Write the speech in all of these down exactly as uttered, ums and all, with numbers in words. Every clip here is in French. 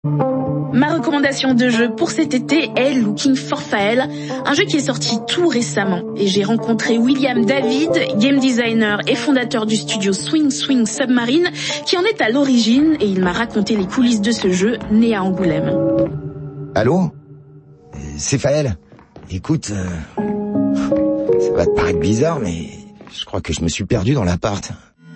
Ma recommandation de jeu pour cet été est Looking for Fael, un jeu qui est sorti tout récemment. Et j'ai rencontré William David, game designer et fondateur du studio Swing Swing Submarine, qui en est à l'origine, et il m'a raconté les coulisses de ce jeu né à Angoulême. Allô ? C'est Fael. Écoute, euh, ça va te paraître bizarre, mais je crois que je me suis perdu dans l'appart.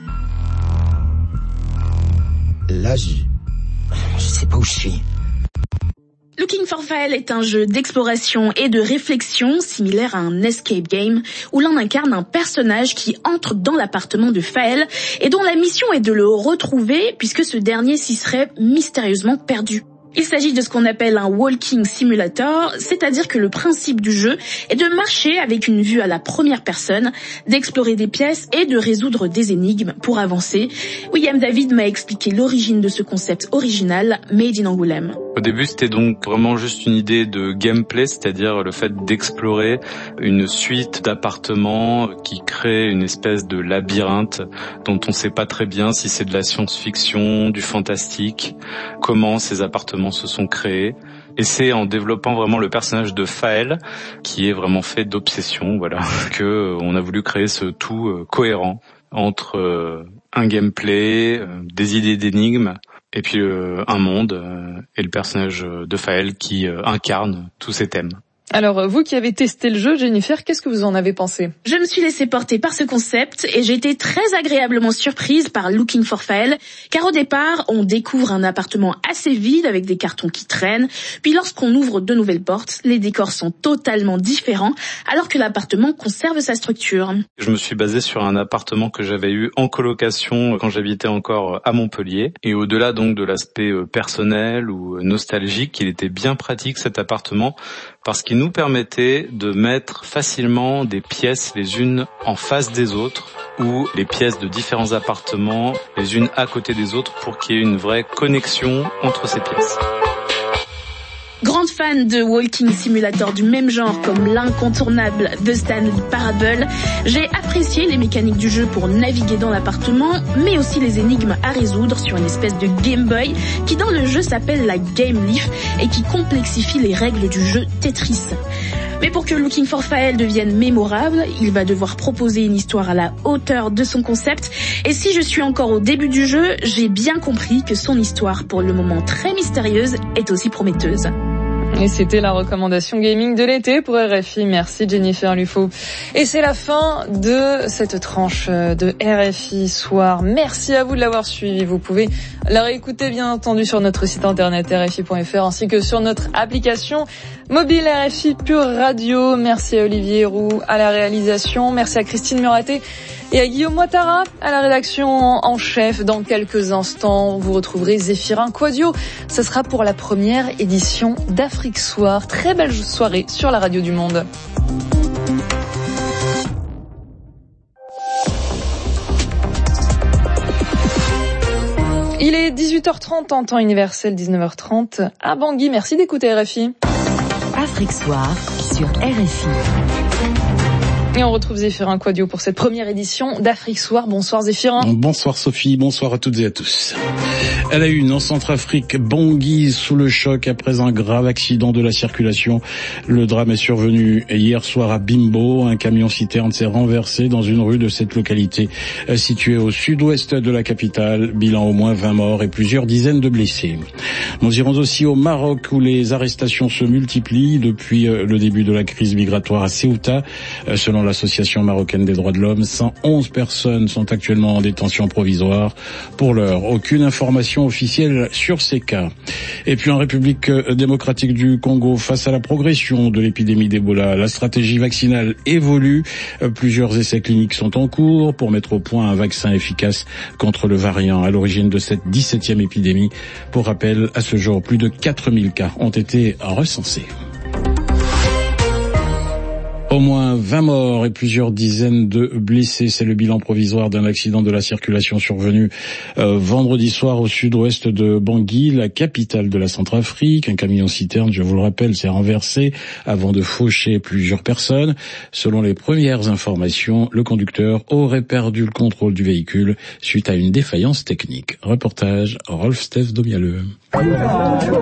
Là, je... je sais pas où je suis. Looking for Fael est un jeu d'exploration et de réflexion similaire à un escape game où l'on incarne un personnage qui entre dans l'appartement de Fael et dont la mission est de le retrouver puisque ce dernier s'y serait mystérieusement perdu. Il s'agit de ce qu'on appelle un walking simulator, c'est-à-dire que le principe du jeu est de marcher avec une vue à la première personne, d'explorer des pièces et de résoudre des énigmes pour avancer. William David m'a expliqué l'origine de ce concept original, made in Angoulême. Au début, c'était donc vraiment juste une idée de gameplay, c'est-à-dire le fait d'explorer une suite d'appartements qui crée une espèce de labyrinthe dont on ne sait pas très bien si c'est de la science-fiction, du fantastique, comment ces appartements se sont créés. Et c'est en développant vraiment le personnage de Fael, qui est vraiment fait d'obsession, voilà, que on a voulu créer ce tout euh, cohérent entre euh, un gameplay, euh, des idées d'énigmes, et puis euh, un monde, euh, et le personnage de Fael qui euh, incarne tous ces thèmes. Alors, vous qui avez testé le jeu, Jennifer, qu'est-ce que vous en avez pensé ? Je me suis laissée porter par ce concept et j'ai été très agréablement surprise par Looking for Fael, car au départ, on découvre un appartement assez vide avec des cartons qui traînent, puis lorsqu'on ouvre de nouvelles portes, les décors sont totalement différents, alors que l'appartement conserve sa structure. Je me suis basé sur un appartement que j'avais eu en colocation quand j'habitais encore à Montpellier, et au-delà donc de l'aspect personnel ou nostalgique, il était bien pratique cet appartement, parce qu'il nous permettait de mettre facilement des pièces les unes en face des autres ou les pièces de différents appartements les unes à côté des autres pour qu'il y ait une vraie connexion entre ces pièces. Grande fan de walking simulator du même genre comme l'incontournable The Stanley Parable, j'ai apprécié les mécaniques du jeu pour naviguer dans l'appartement, mais aussi les énigmes à résoudre sur une espèce de Game Boy qui dans le jeu s'appelle la Game Leaf et qui complexifie les règles du jeu Tetris. Mais pour que Looking for Fael devienne mémorable, il va devoir proposer une histoire à la hauteur de son concept. Et si je suis encore au début du jeu, j'ai bien compris que son histoire, pour le moment très mystérieuse, est aussi prometteuse. Et c'était la recommandation gaming de l'été pour R F I. Merci Jennifer Lufo. Et c'est la fin de cette tranche de R F I Soir. Merci à vous de l'avoir suivi. Vous pouvez la réécouter bien entendu sur notre site internet r f i point f r ainsi que sur notre application mobile R F I Pure Radio. Merci à Olivier Roux à la réalisation. Merci à Christine Muraté et à Guillaume Ouattara à la rédaction en chef. Dans quelques instants, vous retrouverez Zéphirin Quadio. Ce sera pour la première édition d'Afrique Soir. Très belle soirée sur la radio du Monde. Il est dix-huit heures trente en temps universel, dix-neuf heures trente à Bangui. Merci d'écouter R F I. Afrique Soir sur R F I. Et on retrouve Zéphirin Quadio pour cette première édition d'Afrique Soir. Bonsoir Zéphirin. Bonsoir Sophie, bonsoir à toutes et à tous. À la une, en Centrafrique, Bangui sous le choc après un grave accident de la circulation. Le drame est survenu hier soir à Bimbo. Un camion-citerne s'est renversé dans une rue de cette localité située au sud-ouest de la capitale. Bilan au moins vingt morts et plusieurs dizaines de blessés. Nous irons aussi au Maroc où les arrestations se multiplient depuis le début de la crise migratoire à Ceuta. Selon l'Association marocaine des droits de l'homme, cent onze personnes sont actuellement en détention provisoire. Pour l'heure, aucune information officielle sur ces cas. Et puis en République démocratique du Congo, face à la progression de l'épidémie d'Ebola, la stratégie vaccinale évolue. Plusieurs essais cliniques sont en cours pour mettre au point un vaccin efficace contre le variant à l'origine de cette dix-septième épidémie. Pour rappel, à ce jour, plus de quatre mille cas ont été recensés. Au moins vingt morts et plusieurs dizaines de blessés. C'est le bilan provisoire d'un accident de la circulation survenu euh, vendredi soir au sud-ouest de Bangui, la capitale de la Centrafrique. Un camion-citerne, je vous le rappelle, s'est renversé avant de faucher plusieurs personnes. Selon les premières informations, le conducteur aurait perdu le contrôle du véhicule suite à une défaillance technique. Reportage Rolf Steph Domialeux.